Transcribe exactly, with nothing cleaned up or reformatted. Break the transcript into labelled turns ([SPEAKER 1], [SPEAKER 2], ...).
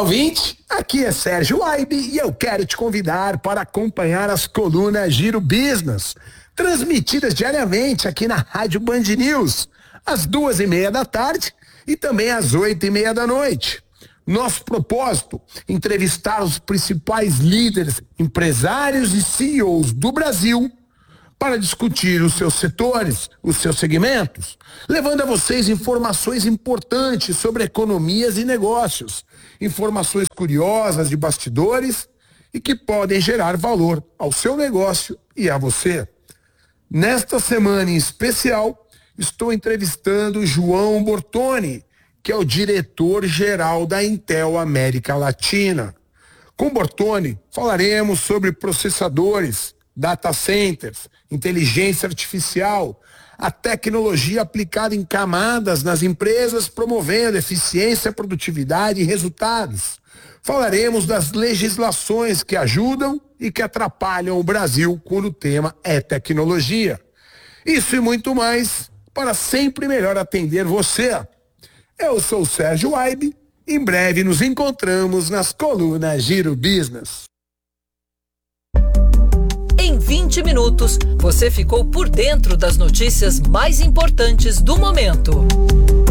[SPEAKER 1] ouvinte, aqui é Sérgio Waibe e eu quero te convidar para acompanhar as colunas Giro Business, transmitidas diariamente aqui na Rádio Band News, às duas e meia da tarde e também às oito e meia da noite. Nosso propósito, entrevistar os principais líderes, empresários e C E Os do Brasil para discutir os seus setores, os seus segmentos, levando a vocês informações importantes sobre economias e negócios, informações curiosas de bastidores e que podem gerar valor ao seu negócio e a você. Nesta semana em especial, estou entrevistando o João Bortoni, que é o diretor-geral da Intel América Latina. Com Bortoni, falaremos sobre processadores, data centers, inteligência artificial, a tecnologia aplicada em camadas nas empresas, promovendo eficiência, produtividade e resultados. Falaremos das legislações que ajudam e que atrapalham o Brasil quando o tema é tecnologia. Isso e muito mais para sempre melhor atender você. Eu sou o Sérgio Waibe. Em breve nos encontramos nas colunas Giro Business.
[SPEAKER 2] Em vinte minutos, você ficou por dentro das notícias mais importantes do momento.